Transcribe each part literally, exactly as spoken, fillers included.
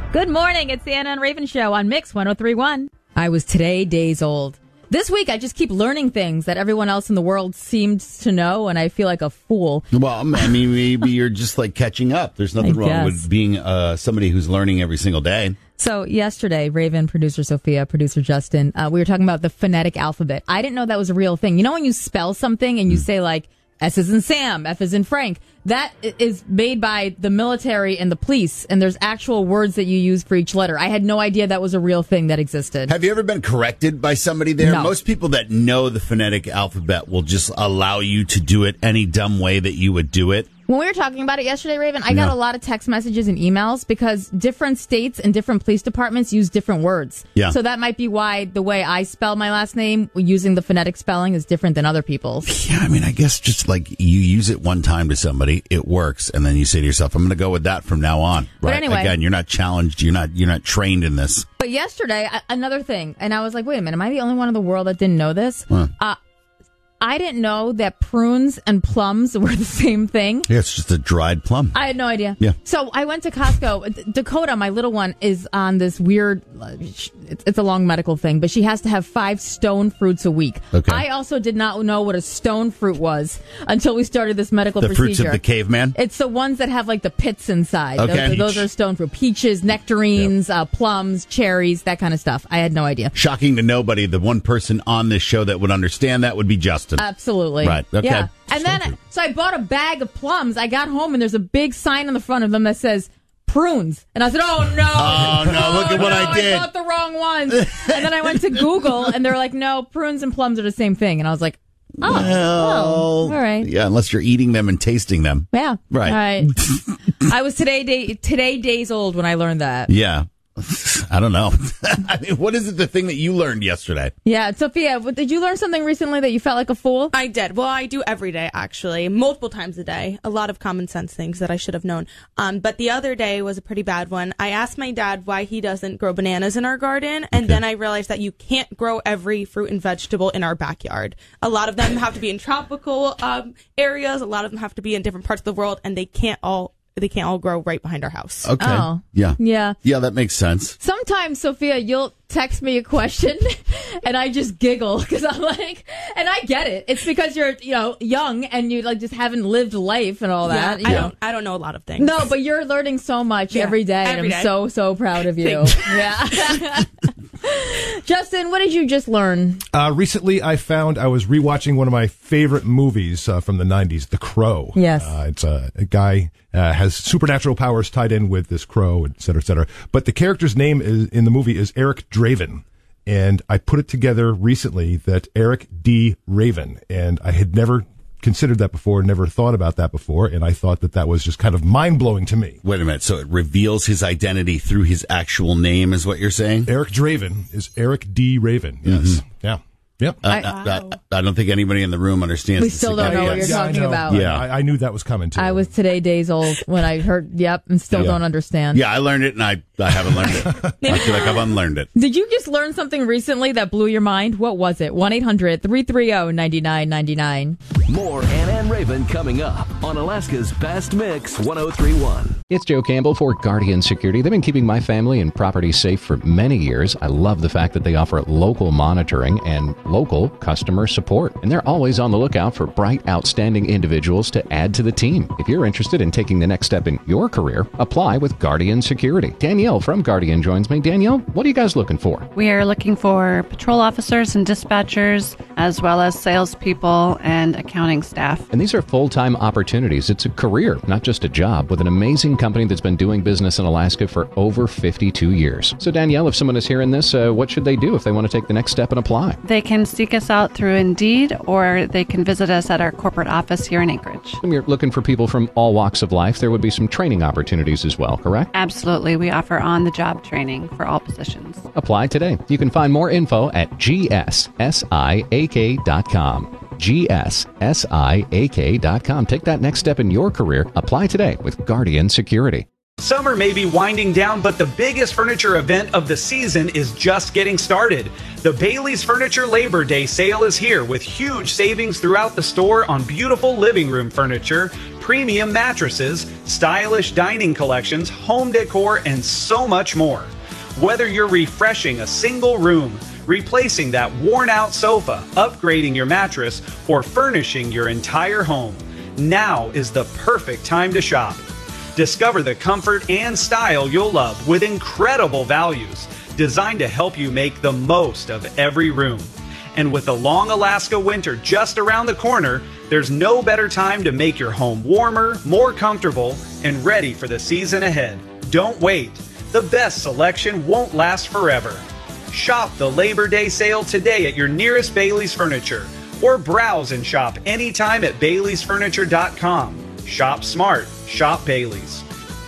Good morning. It's the Anna and Raven Show on Mix one oh three point one. I was today days old. This week, I just keep learning things that everyone else in the world seems to know, and I feel like a fool. Well, I mean, maybe you're just like catching up. There's nothing I wrong guess. with being uh, somebody who's learning every single day. So yesterday, Raven, producer Sophia, producer Justin, uh, we were talking about the phonetic alphabet. I didn't know that was a real thing. You know when you spell something and you mm. say like, S is in Sam, F is in Frank. That is made by the military and the police, and there's actual words that you use for each letter. I had no idea that was a real thing that existed. Have you ever been corrected by somebody there? No. Most people that know the phonetic alphabet will just allow you to do it any dumb way that you would do it. When we were talking about it yesterday, Raven, I got Yeah. a lot of text messages and emails because different states and different police departments use different words. Yeah. So that might be why the way I spell my last name using the phonetic spelling is different than other people's. Yeah, I mean, I guess just like you use it one time to somebody, it works, and then you say to yourself, "I'm going to go with that from now on." But Right? anyway. Again, you're not challenged. You're not. You're not trained in this. But yesterday, a- another thing, and I was like, wait a minute, am I the only one in the world that didn't know this? Huh. Uh, I didn't know that prunes and plums were the same thing. Yeah, it's just a dried plum. I had no idea. Yeah. So I went to Costco. D- Dakota, my little one, is on this weird, uh, sh- it's, it's a long medical thing, but she has to have five stone fruits a week. Okay. I also did not know what a stone fruit was until we started this medical the procedure. fruits of the caveman. It's the ones that have like the pits inside. Okay. Those, those are stone fruit. Peaches, nectarines, uh, plums, cherries, that kind of stuff. I had no idea. Shocking to nobody. The one person on this show that would understand that would be Justin. Absolutely. Right, okay. Yeah. And Stone then, fruit. so I bought a bag of plums. I got home and there's a big sign on the front of them that says prunes. And I said, oh no. Oh, no, look at what no, I did. I bought the wrong ones. And then I went to Google and they're like, no, prunes and plums are the same thing. And I was like, oh, Well, oh all right. Yeah, unless you're eating them and tasting them. Yeah. Right. All right. I was today day, today days old when I learned that. Yeah. I don't know. I mean, what is it, the thing that you learned yesterday? Yeah. Sophia, what- did you learn something recently that you felt like a fool? I did. Well, I do every day, actually, multiple times a day. A lot of common sense things that I should have known. Um, but the other day was a pretty bad one. I asked my dad why he doesn't grow bananas in our garden, and Okay. then I realized that you can't grow every fruit and vegetable in our backyard. A lot of them have to be in tropical um, areas. A lot of them have to be in different parts of the world, and they can't all they can't all grow right behind our house. Okay. Oh. Yeah. Yeah. Yeah, that makes sense. Sometimes, Sophia, you'll text me a question and I just giggle because I'm like, and I get it. It's because you're, you know, young and you like just haven't lived life and all that. Yeah, you I know. don't. I don't know a lot of things. No, but you're learning so much Yeah, every day, and every I'm day. so so proud of you. Yeah. Justin, what did you just learn? Uh, recently, I found I was rewatching one of my favorite movies uh, from the nineties, The Crow. Yes. Uh, it's a, a guy uh, has supernatural powers tied in with this crow, et cetera, et cetera. But the character's name is in the movie is Eric Draven. And I put it together recently that Eric D. Raven, and I had never considered that before, never thought about that before, and I thought that that was just kind of mind-blowing to me. Wait a minute. So it reveals his identity through his actual name, is what you're saying? Eric Draven is Eric D. Raven. Yes. Yeah. Yep. I, I, I, I don't think anybody in the room understands. We the still don't know what significance. you're Yeah, I talking know. about. Yeah. I, I knew that was coming too. I was today days old when I heard, yep, and still Yeah. don't understand. Yeah, I learned it, and I, I haven't learned it. I feel like I've unlearned it. Did you just learn something recently that blew your mind? What was it? one eight hundred three three zero nine nine nine nine. More Anna and Raven coming up on Alaska's Best Mix one oh three point one. It's Joe Campbell for Guardian Security. They've been keeping my family and property safe for many years. I love the fact that they offer local monitoring and local customer support. And they're always on the lookout for bright, outstanding individuals to add to the team. If you're interested in taking the next step in your career, apply with Guardian Security. Danielle from Guardian joins me. Danielle, what are you guys looking for? We are looking for patrol officers and dispatchers, as well as salespeople and accounting staff. And these are full-time opportunities. It's a career, not just a job, with an amazing company that's been doing business in Alaska for over fifty-two years. So Danielle, if someone is hearing this, uh, what should they do if they want to take the next step and apply? They can seek us out through Indeed, or they can visit us at our corporate office here in Anchorage. When you're looking for people from all walks of life, there would be some training opportunities as well, correct? Absolutely. We offer on-the-job training for all positions. Apply today. You can find more info at G S S I A K dot com. G S S I A K dot com. Take that next step in your career. Apply today with Guardian Security. Summer may be winding down, but the biggest furniture event of the season is just getting started. The Bailey's Furniture Labor Day sale is here with huge savings throughout the store on beautiful living room furniture, premium mattresses, stylish dining collections, home decor, and so much more. Whether you're refreshing a single room, replacing that worn-out sofa, upgrading your mattress, or furnishing your entire home, now is the perfect time to shop. Discover the comfort and style you'll love with incredible values designed to help you make the most of every room. And with the long Alaska winter just around the corner, there's no better time to make your home warmer, more comfortable, and ready for the season ahead. Don't wait. The best selection won't last forever. Shop the Labor Day sale today at your nearest Bailey's Furniture, or browse and shop anytime at Baileys Furniture dot com. Shop smart. Shop Bailey's.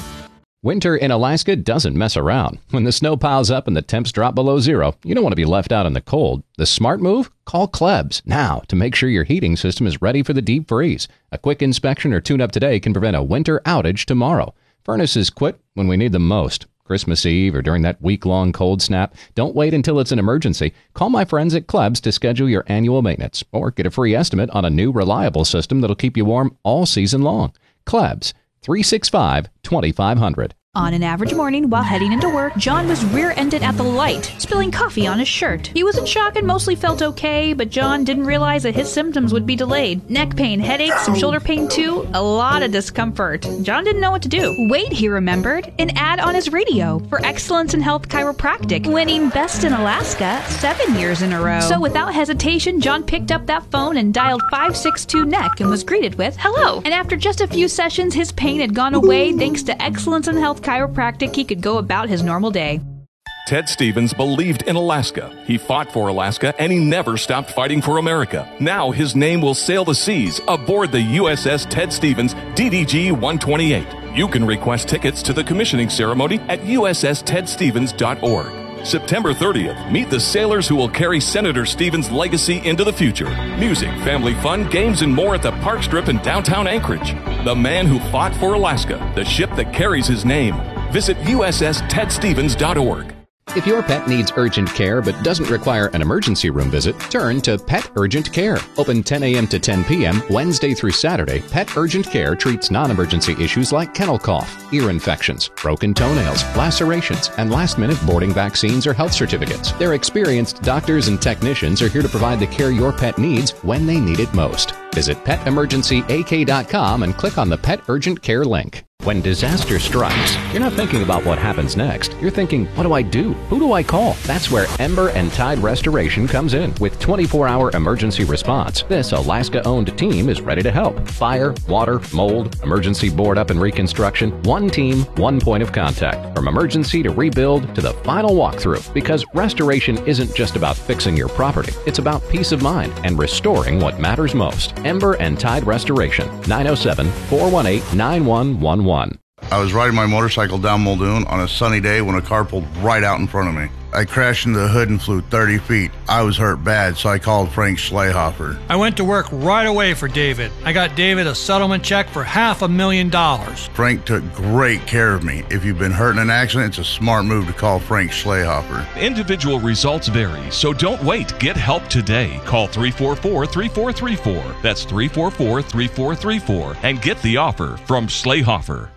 Winter in Alaska doesn't mess around. When the snow piles up and the temps drop below zero, you don't want to be left out in the cold. The smart move? Call Klebs now to make sure your heating system is ready for the deep freeze. A quick inspection or tune-up today can prevent a winter outage tomorrow. Furnaces quit when we need them most. Christmas Eve or during that week-long cold snap, don't wait until it's an emergency. Call my friends at Klebs to schedule your annual maintenance or get a free estimate on a new reliable system that'll keep you warm all season long. Klebs, three six five, two five zero zero. On an average morning while heading into work, John was rear-ended at the light, spilling coffee on his shirt. He was in shock and mostly felt okay, but John didn't realize that his symptoms would be delayed. Neck pain, headaches, some shoulder pain too, a lot of discomfort. John didn't know what to do. Wait, he remembered, an ad on his radio for Excellence in Health Chiropractic, winning Best in Alaska seven years in a row. So without hesitation, John picked up that phone and dialed five six two N E C and was greeted with, "Hello." And after just a few sessions, his pain had gone away thanks to Excellence in Health Chiropractic. He could go about his normal day. Ted Stevens believed in Alaska. He fought for Alaska, and he never stopped fighting for America. Now his name will sail the seas aboard the U S S Ted Stevens D D G one twenty-eight. You can request tickets to the commissioning ceremony at U S S ted stevens dot org. September thirtieth, meet the sailors who will carry Senator Stevens' legacy into the future. Music, family fun, games, and more at the Park Strip in downtown Anchorage. The man who fought for Alaska, the ship that carries his name. Visit U S S ted stevens dot org. If your pet needs urgent care but doesn't require an emergency room visit, turn to Pet Urgent Care. Open ten a.m. to ten p.m. Wednesday through Saturday, Pet Urgent Care treats non-emergency issues like kennel cough, ear infections, broken toenails, lacerations, and last-minute boarding vaccines or health certificates. Their experienced doctors and technicians are here to provide the care your pet needs when they need it most. Visit pet emergency a k dot com and click on the Pet Urgent Care link. When disaster strikes, you're not thinking about what happens next. You're thinking, what do I do? Who do I call? That's where Ember and Tide Restoration comes in. With twenty-four hour emergency response, this Alaska-owned team is ready to help. Fire, water, mold, emergency board up and reconstruction. One team, one point of contact. From emergency to rebuild to the final walkthrough. Because restoration isn't just about fixing your property. It's about peace of mind and restoring what matters most. Ember and Tide Restoration. nine oh seven, four one eight, nine one one one. I was riding my motorcycle down Muldoon on a sunny day when a car pulled right out in front of me. I crashed into the hood and flew thirty feet. I was hurt bad, so I called Frank Schlehofer. I went to work right away for David. I got David a settlement check for half a million dollars. Frank took great care of me. If you've been hurt in an accident, it's a smart move to call Frank Schlehofer. Individual results vary, so don't wait. Get help today. Call three four four, three four three four. That's three four four, three four three four. And get the offer from Schlehofer.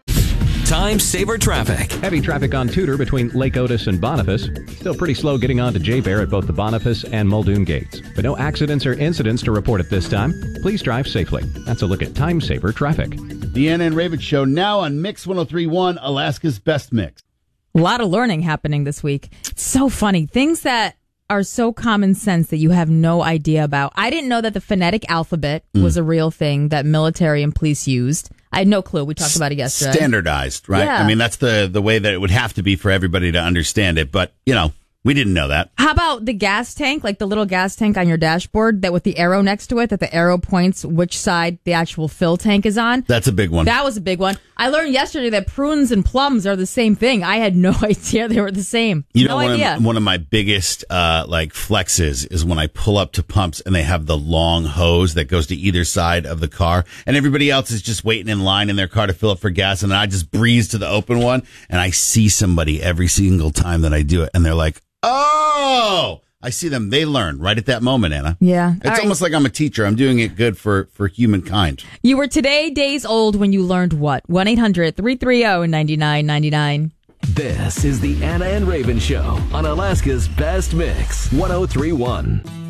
Time Saver Traffic. Heavy traffic on Tudor between Lake Otis and Boniface. Still pretty slow getting on to J-Bear at both the Boniface and Muldoon gates. But no accidents or incidents to report at this time. Please drive safely. That's a look at Time Saver Traffic. The Ann and Raven Show now on Mix one oh three point one, Alaska's Best Mix. A lot of learning happening this week. It's so funny. Things that are so common sense that you have no idea about. I didn't know that the phonetic alphabet mm. was a real thing that military and police used. I had no clue. We talked about it yesterday. Standardized, right? Yeah. I mean, that's the, the way that it would have to be for everybody to understand it. But, you know, we didn't know that. How about the gas tank, like the little gas tank on your dashboard that with the arrow next to it, that the arrow points which side the actual fill tank is on? That's a big one. That was a big one. I learned yesterday that prunes and plums are the same thing. I had no idea they were the same. You no know, one idea. of, one of my biggest uh, like flexes is when I pull up to pumps and they have the long hose that goes to either side of the car, and everybody else is just waiting in line in their car to fill up for gas, and I just breeze to the open one, and I see somebody every single time that I do it, and they're like, "Oh, I see them. They learn right at that moment, Anna. Yeah. It's All right. almost like I'm a teacher. I'm doing it good for, for humankind. You were today days old when you learned what? one eight hundred three three zero nine nine nine nine. This is the Anna and Raven Show on Alaska's Best Mix, one oh three point one.